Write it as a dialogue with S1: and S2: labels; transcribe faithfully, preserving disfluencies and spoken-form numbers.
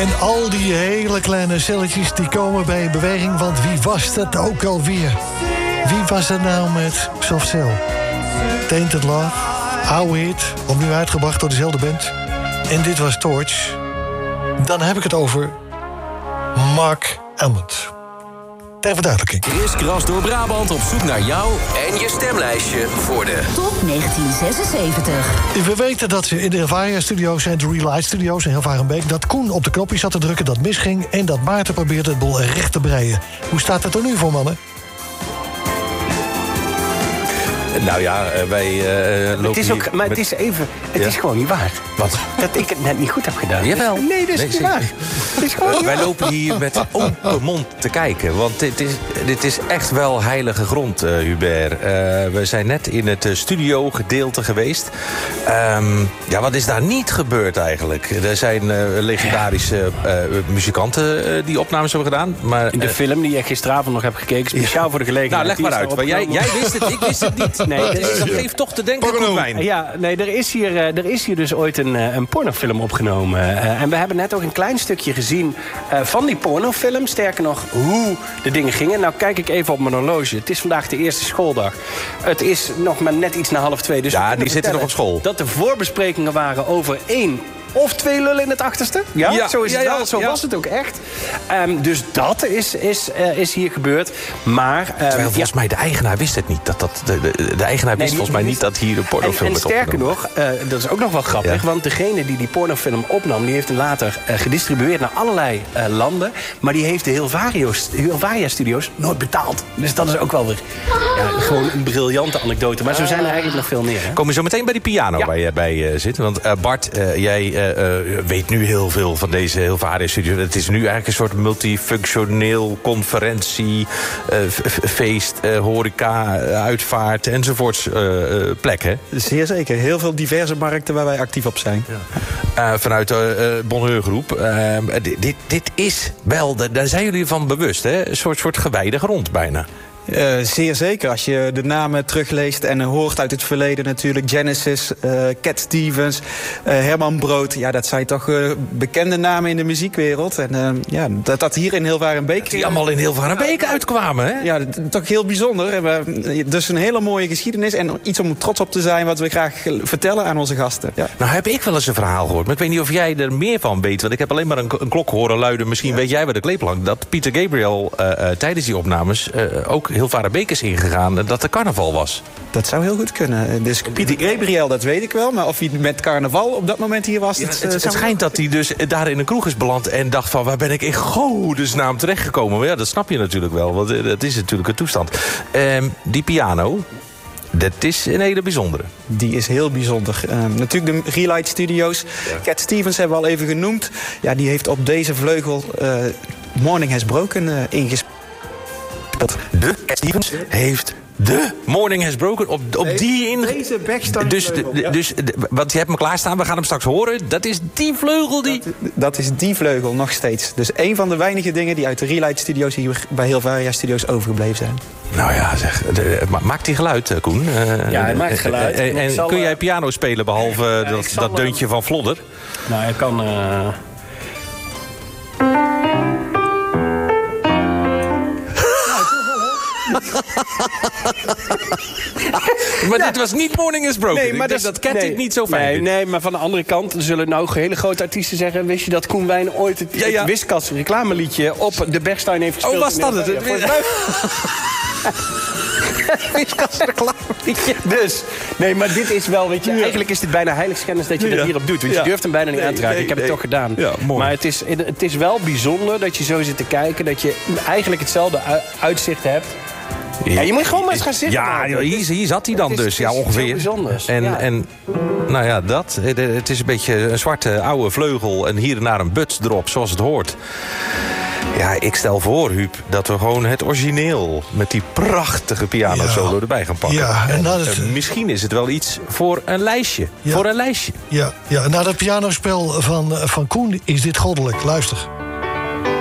S1: En al die hele kleine celletjes die komen bij beweging. Want wie was dat ook alweer? Wie was dat nou met Soft Cell? Tainted Love, oude hit, opnieuw uitgebracht door dezelfde band. En dit was Torch. Dan heb ik het over Mark Almond. Ter verduidelijking.
S2: Chris Kras door Brabant op zoek naar jou en je stemlijstje voor de
S3: Top negentien zesenzeventig.
S1: We weten dat ze in de Hilvaria-studio's en de Real Light Studios in Hilvarenbeek... dat Koen op de knopjes zat te drukken, dat misging... en dat Maarten probeerde het boel recht te breien. Hoe staat het er nu voor, mannen?
S4: Nou ja, wij uh, lopen
S5: het is ook,
S4: hier
S5: Maar
S4: met...
S5: het is even... Het
S4: ja?
S5: is gewoon niet waar.
S4: Wat?
S5: Dat ik het net niet goed heb gedaan.
S4: Jawel.
S5: Nee, dat is
S4: nee,
S5: niet waar. Het is gewoon
S4: Wij lopen hier met open mond te kijken. Want dit is, dit is echt wel heilige grond, uh, Hubert. Uh, we zijn net in het uh, studiogedeelte geweest. Um, ja, wat is daar niet gebeurd eigenlijk? Er zijn uh, legendarische uh, muzikanten uh, die opnames hebben gedaan. Maar,
S5: in de
S4: uh,
S5: film die ik gisteravond nog heb gekeken, speciaal voor de gelegenheid.
S4: Nou, leg maar uit. Want jij, jij wist het, ik wist het niet. Nee, dus dat geeft toch te denken, Koenwijn.
S5: Ja, nee, er is hier, er is hier dus ooit een, een pornofilm opgenomen. Uh, en we hebben net ook een klein stukje gezien uh, van die pornofilm. Sterker nog, hoe de dingen gingen. Nou kijk ik even op mijn horloge. Het is vandaag de eerste schooldag. Het is nog maar net iets na half twee. Dus
S4: ja, die zitten nog op school.
S5: Dat de voorbesprekingen waren over één... of twee lullen in het achterste. Ja, ja zo is het ja, wel. Zo ja. was het ook echt. Um, dus dat is, is, uh, is hier gebeurd. Maar... Um,
S4: Terwijl volgens ja. mij de eigenaar wist het niet. Dat, dat, de, de, de eigenaar wist nee, volgens mij niet dat hier een pornofilm
S5: en,
S4: werd
S5: en sterker
S4: opgenomen.
S5: nog, uh, dat is ook nog wel grappig. Ja. Want degene die die pornofilm opnam... die heeft hem later uh, gedistribueerd naar allerlei uh, landen. Maar die heeft de Hilvaria-studio's nooit betaald. Dus dat is ook wel weer ja, gewoon een briljante anekdote. Maar zo zijn er eigenlijk nog veel meer. Hè?
S4: Komen we zo meteen bij die piano ja. waar je bij uh, zit. Want uh, Bart, uh, jij... Uh, Uh, weet nu heel veel van deze Hilvaria-studio. Het is nu eigenlijk een soort multifunctioneel conferentie, uh, feest, uh, horeca, uitvaart enzovoorts uh, uh, plek, hè?
S6: Zeer zeker. Heel veel diverse markten waar wij actief op zijn.
S4: Ja. Uh, vanuit de uh, Bonheurgroep. Uh, dit, dit is wel, daar zijn jullie van bewust, hè? Een soort, soort gewijde grond bijna.
S6: Uh, zeer zeker. Als je de namen terugleest en hoort uit het verleden natuurlijk. Genesis, uh, Cat Stevens, uh, Herman Brood. Ja, dat zijn toch uh, bekende namen in de muziekwereld. En uh, ja, dat dat hier in Hilvarenbeek...
S4: Die allemaal in Hilvarenbeek uitkwamen, hè?
S6: Ja, toch heel bijzonder. En we, dus een hele mooie geschiedenis en iets om trots op te zijn... wat we graag vertellen aan onze gasten. Ja.
S4: Nou heb ik wel eens een verhaal gehoord. Maar ik weet niet of jij er meer van weet. Want ik heb alleen maar een, een klok horen luiden. Misschien ja. weet jij waar de kleep lag. Dat Peter Gabriel uh, uh, tijdens die opnames... Uh, ook Hilvarenbeek is ingegaan en dat er carnaval was.
S6: Dat zou heel goed kunnen. Dus Pieter Gabriel, dat weet ik wel. Maar of hij met carnaval op dat moment hier was...
S4: Ja,
S6: dat,
S4: het, het schijnt dat hij dus daar in een kroeg is beland... en dacht van, waar ben ik in godesnaam terechtgekomen? Maar ja, dat snap je natuurlijk wel, want dat is natuurlijk een toestand. Um, die piano... Dat is een hele bijzondere.
S6: Die is heel bijzonder. Uh, natuurlijk de Relight Studios. Ja. Cat Stevens hebben we al even genoemd. Ja, die heeft op deze vleugel uh, Morning Has Broken uh, ingespeeld.
S4: De Cat Stevens heeft... De Morning Has Broken, op, op
S6: deze,
S4: die in...
S6: Deze backstart
S4: dus,
S6: vleugel.
S4: de,
S6: Ja.
S4: dus de, want je hebt hem klaarstaan, we gaan hem straks horen. Dat is die vleugel die...
S6: Dat, dat is die vleugel, nog steeds. Dus een van de weinige dingen die uit de Relight Studios... hier bij Hilvaria Studios overgebleven zijn.
S4: Nou ja, zeg, de, maakt die geluid, Koen? Uh,
S5: ja, hij maakt geluid.
S4: En, en
S5: zal,
S4: kun jij piano spelen, behalve ja, dat, zal, dat deuntje van Vlodder?
S5: Nou, hij kan... Uh...
S4: Maar ja. dit was niet Morning Has Broken.
S5: Nee, maar
S4: dat, dat kent
S5: nee,
S4: ik niet zo fijn.
S5: Nee, nee, maar van de andere kant zullen nou hele grote artiesten zeggen... wist je dat Koen Wijn ooit het, ja, ja. het Whiskas reclameliedje op de Bergstein heeft gespeeld?
S4: Oh, was dat het?
S5: Ja, Whiskas reclameliedje. Dus, nee, maar dit is wel, weet je... Ja. Eigenlijk is dit bijna heiligschennis dat je ja. dat hierop doet. Want ja. je durft hem bijna niet nee, aan te raken. Nee, ik heb nee. het toch gedaan. Ja, maar het is, het is wel bijzonder dat je zo zit te kijken... dat je eigenlijk hetzelfde uitzicht hebt... Ja, je moet gewoon maar eens gaan zitten.
S4: Ja, hier, hier zat hij dan is, dus, ja, ongeveer.
S5: Bijzonders.
S4: En,
S5: ja.
S4: en, nou ja, dat. Het is een beetje een zwarte oude vleugel... en hier en daar een buts erop, zoals het hoort. Ja, ik stel voor, Huub, dat we gewoon het origineel... met die prachtige piano-solo ja. erbij gaan pakken.
S1: Ja, en en, het...
S4: en misschien is het wel iets voor een lijstje. Ja. Voor een lijstje.
S1: Ja, ja, na dat pianospel van, van Koen is dit goddelijk. Luister.